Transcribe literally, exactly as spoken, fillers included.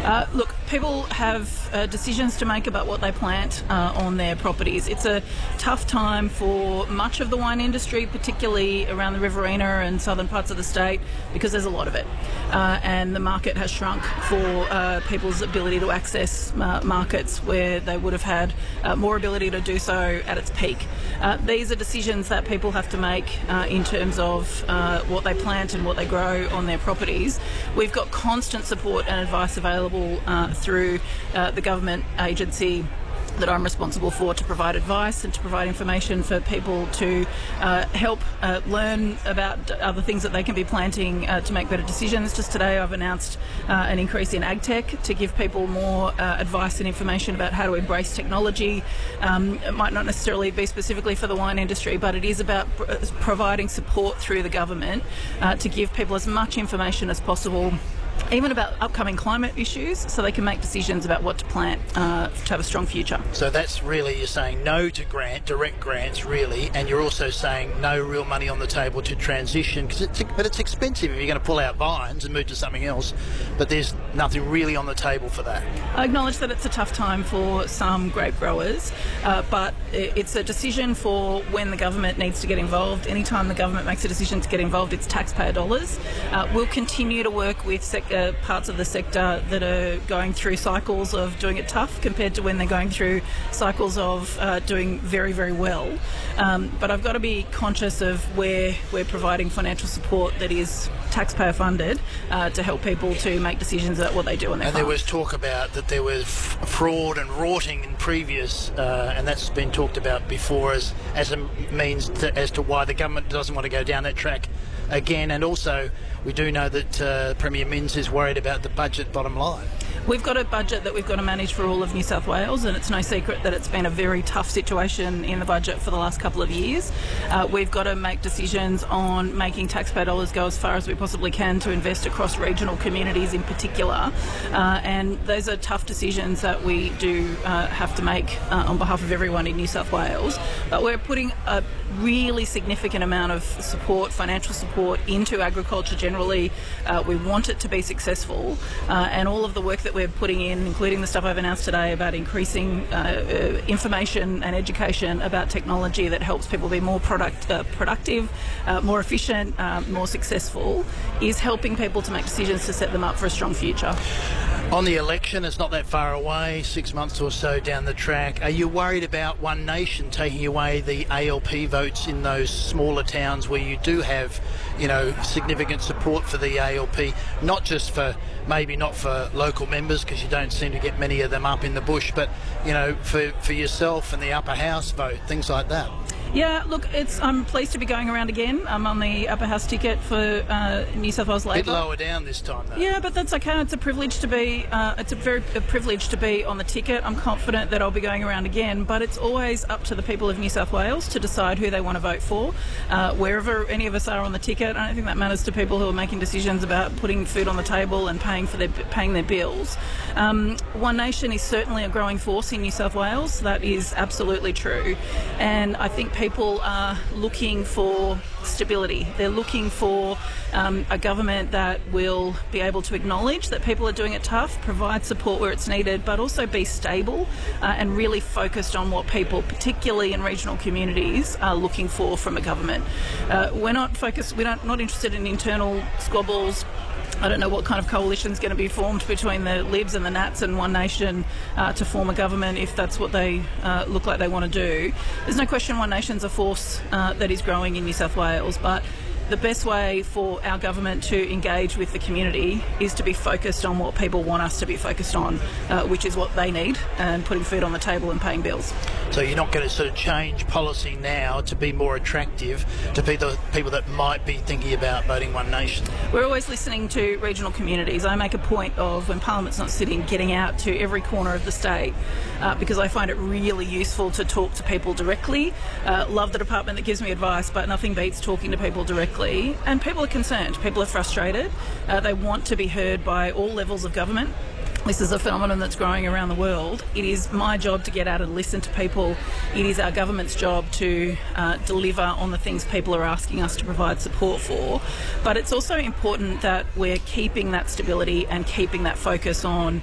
Uh, look, people have uh, decisions to make about what they plant uh, on their properties. It's a tough time for much of the wine industry, particularly around the Riverina and southern parts of the state, because there's a lot of it. Uh, and the market has shrunk for uh, people's ability to access uh, markets where they would have had uh, more ability to do so at its peak. Uh, these are decisions that people have to make uh, in terms of uh, what they plant and what they grow on their properties. We've got constant support and advice available uh, through uh, the government agency that I'm responsible for to provide advice and to provide information for people to uh, help uh, learn about other things that they can be planting uh, to make better decisions. Just today I've announced uh, an increase in AgTech to give people more uh, advice and information about how to embrace technology. Um, it might not necessarily be specifically for the wine industry, but it is about pr- providing support through the government uh, to give people as much information as possible, even about upcoming climate issues, so they can make decisions about what to plant uh, to have a strong future. So that's really, you're saying no to grant, direct grants, really, and you're also saying no real money on the table to transition, cause it's, but it's expensive if you're going to pull out vines and move to something else, but there's nothing really on the table for that. I acknowledge that it's a tough time for some grape growers, uh, but it's a decision for when the government needs to get involved. Anytime the government makes a decision to get involved, it's taxpayer dollars. Uh, we'll continue to work with sec- uh, parts of the sector that are going through cycles of doing it tough compared to when they're going through cycles of uh, doing very, very well. Um, but I've got to be conscious of where we're providing financial support that is taxpayer funded uh, to help people to make decisions about what they do on their And farm. there was talk about that there was f- fraud and rorting in previous, uh, and that's been talked about before as as a means to, as to why the government doesn't want to go down that track again. And also, we do know that uh, Premier Minns is worried about the budget bottom line. We've got a budget that we've got to manage for all of New South Wales, and it's no secret that it's been a very tough situation in the budget for the last couple of years. Uh, we've got to make decisions on making taxpayer dollars go as far as we possibly can to invest across regional communities in particular, uh, and those are tough decisions that we do uh, have to make uh, on behalf of everyone in New South Wales. But we're putting a really significant amount of support, financial support, into agriculture generally. Uh, we want it to be successful, uh, and all of the work that we're putting in, including the stuff I've announced today about increasing uh, uh, information and education about technology that helps people be more product, uh, productive, uh, more efficient, uh, more successful, is helping people to make decisions to set them up for a strong future. On the election, it's not that far away, six months or so down the track. Are you worried about One Nation taking away the A L P votes in those smaller towns where you do have, you know, significant support for the A L P, not just for, maybe not for local members, because you don't seem to get many of them up in the bush, but, you know, for, for yourself and the upper house vote, things like that? Yeah, look, it's. I'm pleased to be going around again. I'm on the upper house ticket for uh, New South Wales Labor. A bit lower down this time, though. Yeah, but that's okay. It's a privilege to be. Uh, it's a very a privilege to be on the ticket. I'm confident that I'll be going around again. But it's always up to the people of New South Wales to decide who they want to vote for, uh, wherever any of us are on the ticket. I don't think that matters to people who are making decisions about putting food on the table and paying for their paying their bills. Um, One Nation is certainly a growing force in New South Wales. That is absolutely true, and I think people are looking for stability. They're looking for um, a government that will be able to acknowledge that people are doing it tough, provide support where it's needed, but also be stable uh, and really focused on what people, particularly in regional communities, are looking for from a government. Uh, we're not focused. We're not, not interested in internal squabbles. I don't know what kind of coalition is going to be formed between the Libs and the Nats and One Nation uh, to form a government if that's what they uh, look like they want to do. There's no question One Nation's a force uh, that is growing in New South Wales, but the best way for our government to engage with the community is to be focused on what people want us to be focused on, uh, which is what they need, and putting food on the table and paying bills. So you're not going to sort of change policy now to be more attractive to people, people that might be thinking about voting One Nation? We're always listening to regional communities. I make a point of, when Parliament's not sitting, getting out to every corner of the state uh, because I find it really useful to talk to people directly. Uh, love the department that gives me advice, but nothing beats talking to people directly. And people are concerned. People are frustrated. Uh, they want to be heard by all levels of government. This is a phenomenon that's growing around the world. It is my job to get out and listen to people. It is our government's job to uh, deliver on the things people are asking us to provide support for. But it's also important that we're keeping that stability and keeping that focus on